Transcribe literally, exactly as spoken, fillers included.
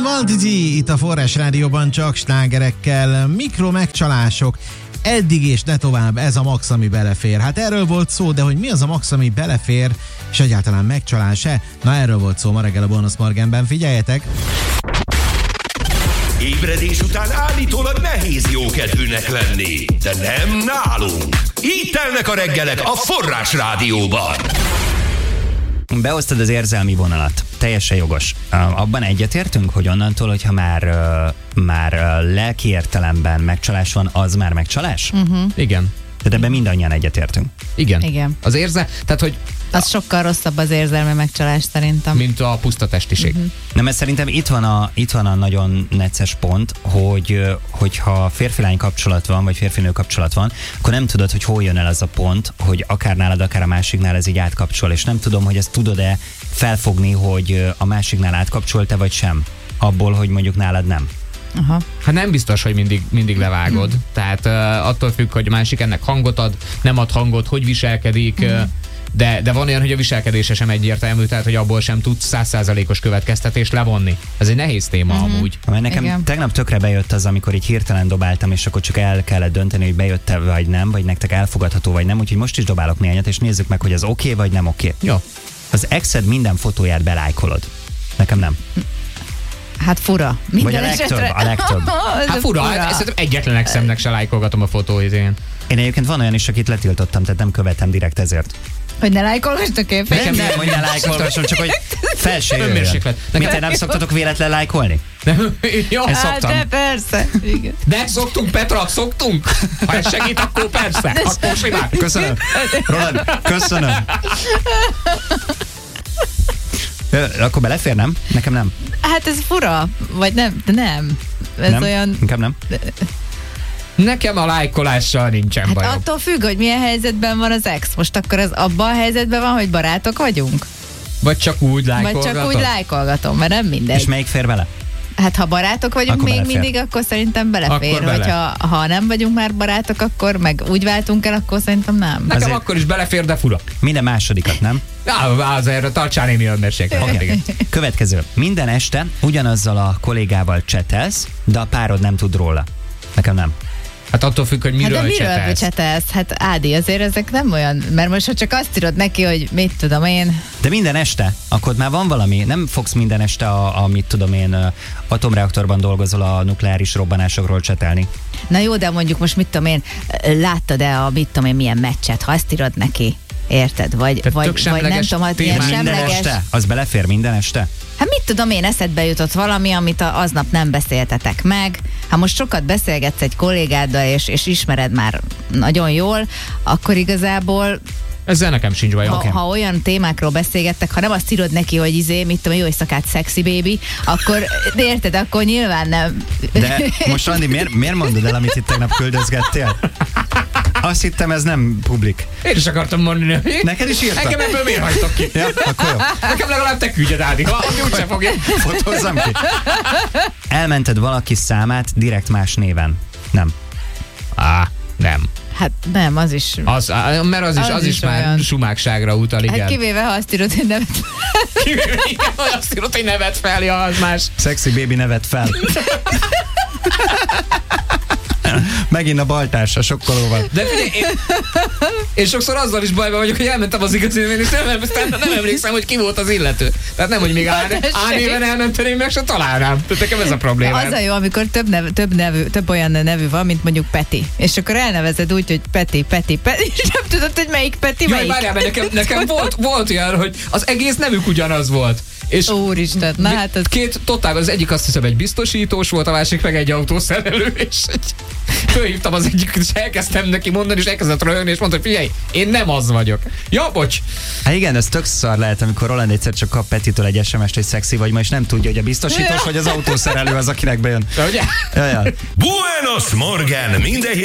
Valdizi itt a Forrás Rádióban csak slágerekkel, mikro megcsalások. Eddig és ne tovább, ez a max, ami belefér. Hát erről volt szó, de hogy mi az a max, ami belefér, és egyáltalán megcsalás-e? Na, erről volt szó ma reggel a Bónusz Morganben, figyeljetek! Ébredés után állítólag nehéz jókedvűnek lenni, de nem nálunk. Így telnek a reggelek a Forrás Rádióban. Beosztad az érzelmi vonalat. Teljesen jogos. Abban egyetértünk, hogy onnantól, hogyha már, már lelki értelemben megcsalás van, az már megcsalás? Uh-huh. Igen. Tehát ebben mindannyian egyetértünk. Igen. Igen. Az érzel, tehát hogy... Az sokkal rosszabb az érzelmi megcsalás szerintem. Mint a puszta testiség. Uh-huh. Nem, mert szerintem itt van a, itt van a nagyon necces pont, hogy hogyha férfi-lány kapcsolat van, vagy férfi-nő kapcsolat van, akkor nem tudod, hogy hol jön el az a pont, hogy akár nálad, akár a másiknál ez így átkapcsol, és nem tudom, hogy ezt tudod-e felfogni, hogy a másiknál átkapcsol-e vagy sem, abból, hogy mondjuk nálad nem. Aha. Hát nem biztos, hogy mindig, mindig levágod. Hmm. Tehát uh, attól függ, hogy a másik ennek hangot ad, nem ad hangot, hogy viselkedik, hmm. uh, de, de van olyan, hogy a viselkedése sem egyértelmű, tehát hogy abból sem tudsz száz százalékos következtetést levonni. Ez egy nehéz téma uh-huh. amúgy. Mert nekem Igen. tegnap tökre bejött az, amikor így hirtelen dobáltam, és akkor csak el kellett dönteni, hogy bejött-e vagy nem, vagy nektek elfogadható vagy nem, úgyhogy most is dobálok néhányat, és nézzük meg, hogy az oké okay, vagy nem oké. Okay. Jó. Az exed minden fotóját belájkolod. Nekem nem. Hát fura. Minden vagy a legtöbb, esetre... a legtöbb. Hát fura, fura. Hát szerintem egyetlen exemnek se lájkolgatom a fotóit én. Én egyébként van olyan is, akit letiltottam, tehát nem követem direkt ezért. Hogy ne lájkolgass a képet? Nekem nem, hogy ne lájkolgasson, csak hogy fel se jöjjön. Mit, te nem szoktatok véletlen lájkolni? Nem, jó, ezt szoktam. Hát de persze. Igen. De szoktunk, Petra, szoktunk. Ha ez segít, akkor persze. Akkor simán. Köszönöm. Roland, köszönöm. Akkor belefér, nem? Nekem nem. Hát ez fura, vagy nem, de nem. Ez nem? olyan... Inkább nem. Nekem a lájkolással nincsen hát bajom. attól függ, hogy milyen helyzetben van az ex. Most akkor az abban a helyzetben van, hogy barátok vagyunk? Vagy csak úgy lájkolgatom? Vagy csak úgy lájkolgatom, mert nem mindegy. És melyik fér bele? Hát ha barátok vagyunk akkor még belefér. mindig, akkor szerintem belefér. Akkor bele. Hogyha ha nem vagyunk már barátok, akkor meg úgy váltunk el, akkor szerintem nem. Nekem Azért... akkor is belefér, de fura. Minden másodikat, nem? Ja, azért tartsál némi önmérséklet. Okay. Következő. Minden este ugyanazzal a kollégával csetelsz, de a párod nem tud róla. Nekem nem. Hát attól függ, hogy miről, hát de miről csetelsz. csetelsz? Hát Ádi, azért ezek nem olyan, mert most ha csak azt írod neki, hogy mit tudom én. De minden este, akkor már van valami, nem fogsz minden este a, a mit tudom én, atomreaktorban dolgozol a nukleáris robbanásokról csetelni. Na jó, de mondjuk most mit tudom én, láttad-e a mit tudom én milyen meccset, ha azt írod neki, érted? Vagy, vagy, vagy nem tudom, hogy milyen minden semleges. este? Az belefér minden este? Hát mit tudom én, eszedbe jutott valami, amit a, aznap nem beszéltetek meg. Ha most sokat beszélgetsz egy kollégáddal, és, és ismered már nagyon jól, akkor igazából ezzel nekem sincs bajom. Ha, Okay. ha olyan témákról beszélgettek, ha nem azt írod neki, hogy izé, mit tudom, jó éjszakát, sexy baby, akkor, de érted, akkor nyilván nem. De most Andi, miért, miért mondod el, amit itt tegnap küldözgettél? Azt hittem, ez nem publik. Én is akartam mondani, hogy... Neked is írtam? Nekem ebből miért hagytok ki? Ja, akkor jó. Nekem legalább te küldjed, Ádi, ha ami úgyse fogja. Fotózzam ki. Elmented valaki számát direkt más néven. Nem. Á, nem. Hát nem, az is. Az, mert az is, az, Az az is, is már olyan. sumákságra utal, igen. Hát kivéve, ha azt írod, hogy nevet. Kivéve, igen, ha azt írod, hogy nevet fel, ja, az más. Sexy baby nevet fel. Megint a baltársa, sokkolóval. De figyelj, én, én sokszor azzal is bajban vagyok, hogy elmentem az igazán, és nem, nem, nem emlékszem, hogy ki volt az illető. Tehát nem, hogy még A néven elmentem, én meg se találnám. Tehát nekem ez a probléma. Az a jó, amikor több, nev, több, nevű, több olyan nevű van, mint mondjuk Peti. És akkor elnevezed úgy, hogy Peti, Peti, Peti, és nem tudod, hogy melyik Peti, Jaj, melyik. várjál, mert nekem, nekem volt, volt olyan, hogy az egész nevük ugyanaz volt. És Úristen, na hát az... Két totál, az egyik azt hiszem egy biztosítós volt, a másik meg egy autószerelő, és egy, fölhívtam az egyik, és elkezdtem neki mondani, és elkezdett röhögni, és mondta, hogy figyelj, én nem az vagyok. Ja, bocs! Hát igen, ez tök szar lehet, amikor Roland egyszer csak kap Petitől egy es em est, hogy szexi vagy ma, és nem tudja, hogy a biztosítós vagy az autószerelő az, akinek bejön. De ugye? Ja, ja. Buenos Morgan, minden